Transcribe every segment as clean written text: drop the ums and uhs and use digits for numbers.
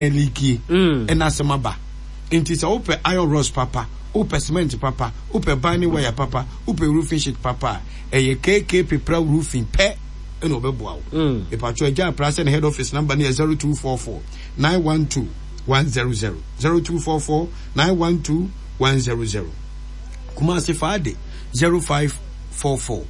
eliki enasemaba enti se ope iron rods papa ope cement papa ope binding wire papa ope roofing sheet papa eye KK Pepra roofing pe eno obeboa wo e patcho agya price head office number near 0244 912 100 0244 912 100 Kumasi Fade 0544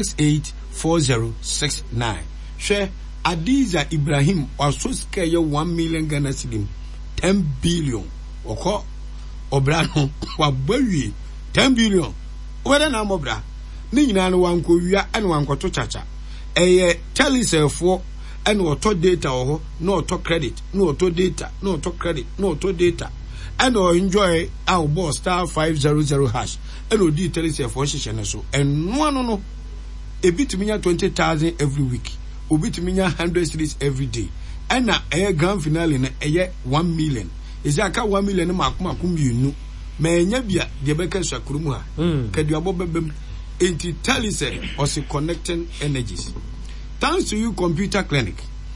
684069 She Adiza Ibrahim also scare 1 million Ghana cedis 10 billion oko obrano wa bawi 10 billion where na mobra ni nyina no wanko wia ene wanko to chacha telisefo ene oto data oho no oto credit no oto data no oto credit no oto data and enjoy our boss star 500 hash and odi telisefo hihye so eno no e bitiminya 20,000 every week obitiminya 100 cedis every day and na grand finale na 1 million is aka 1 million makoma kumienu ma enya bia de beka swakuru mu ha kaduabo bebem enti telise osi connecting energies. Thanks to you computer clinic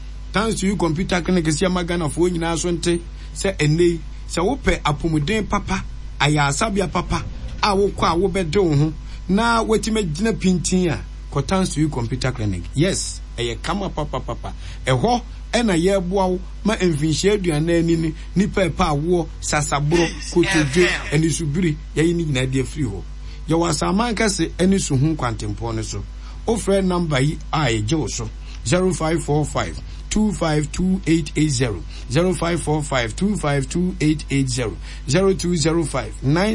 sia magana fo nyina so nte se enei se wo pe apomuden papa aya asabia papa a wo kwa wo bede wo ho na watime gina pintin a ko thanks to you computer clinic. Yes eye kama papa eho ena ye boa wo ma enfinhye aduana ani ni pepa wo sasabro kotodwe ani subiri ye ni nyina de free ho ye wasaman kase ani su hu kwantempo ne so offer number yi a je so 0545 252880 0545 252880 0205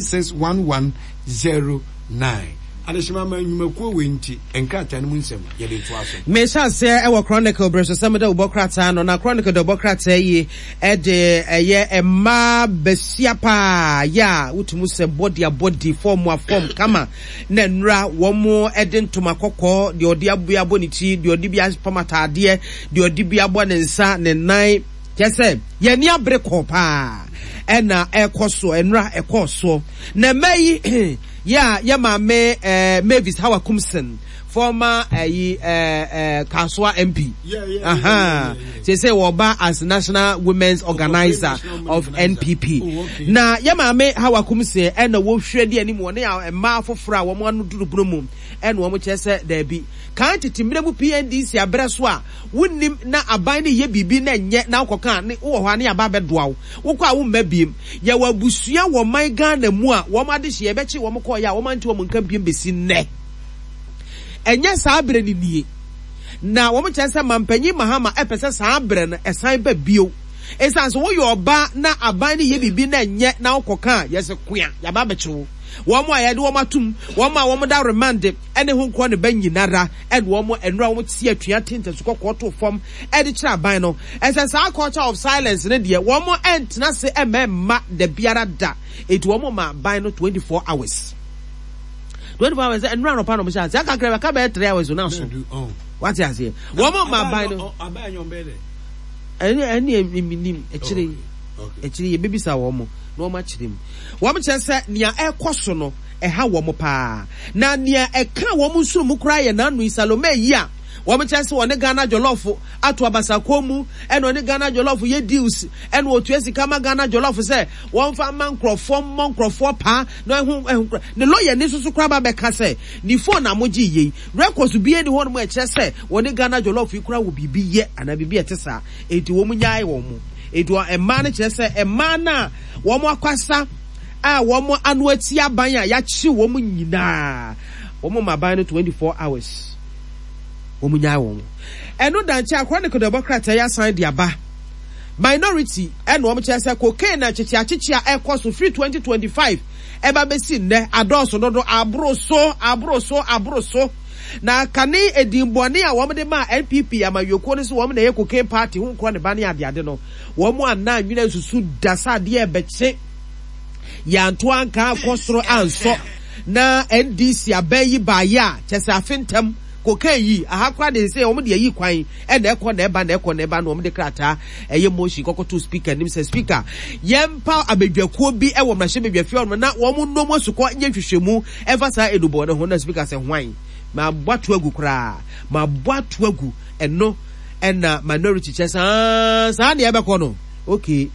961109 adeshima manyumekuo wenti enkata nmu nsem yede to aso me sha se e wo chronicle breso sameda ubokrata no na chronicle do bokrata yi e de eye emma besiapa ya utumu se body form kama na nra wo mo ede ntoma kokko de odi abua boniti de odi bia pamatade de odi bia bo ne nsa ne nan kese ye ni abre ko pa ena ekoso enra ekoso na meyi ya mame Mavis Hawa Kumsen former Kaswa MP say woba as national women's organizer of NPP na ya mame Hawa Kumsen and wo hwede ani mo ne ma fofora wo mo anu duru mu en wo mo chese da bi kan titimire mu PNDC abreso a wonnim na aban ne ye bibi na nye na kokan ne wo ho ane aba bedoa wo kwa wo mabiem ya wabusua wo man Ghana mu a wo ma de hye be chi wo mo ya wo man ti wo mo nka biem besi ne enye saabre ni nie na wo mo chese mampanyi mahama epese saabre na esan ba bio esan so wo yo ba na aban ne ye bibi na nye na kokan yese kua ya ba bechi womo ayede womo atum womo a womo da remand ene hu nko ne banyinara and womo enra womo tie atua tenta so kokoto fom e de kira ban no esesa culture of silence ne de womo entna se emma de biara da it womo ma ban no 24 hours enra no pa no msha aka kra ka be 3 hours na so what you say womo ma ban no abanyon be de eni eminim ekire ye bebisa womo no ma chirem wo me chese nia ekoso no ha wo mo pa na nia eka wo mo nsuru mu kra ye na anu Salome yi a wo me chese wo ne Ghana jollof ato abasako mu eno ne Ghana jollof ye deals eno otu esika ma Ghana jollof se wo mfa man krofo pa no ehu ne lawyer ni susu kra ba be ka se ni phone amoji yi records bi eni ho no mo chese wo ne Ghana jollof ikura wo bibi ye ana bibi etesa eti wo mu nyae wo mu edwa emma ne chese emma na wo mo akwasa a wo mo anu ati aban a ya chi wo mo nyina wo mo maban no 24 hours wo mo nya wo mo eno danche chronicle democrat ya sign dia ba minority eno wo mo chese cocaine na chichi a ekoso free 2025 eba besi ne adoso dodo abroso na kane edimbone a wom de ma NPP amayoko ne so wom na ye cocaine party hu nko ne ba ne ade no wom anna nwina susu dasa de ebeche ya nto anka akosoro anso na NDC abayi ba ya chese afintem cocaine yi ahakra de say wom de yi kwan e na ekọ na eba no wom de krata eye motion kokoto speaker nim say speaker yempa abedwakuo bi e wom na hye bedwafie on na wom no mosuko nye hwehwemu ever sa edubo ne ho na speaker say hwan ma bwatu agu eno ena minority chesa sa na ebe ko no okay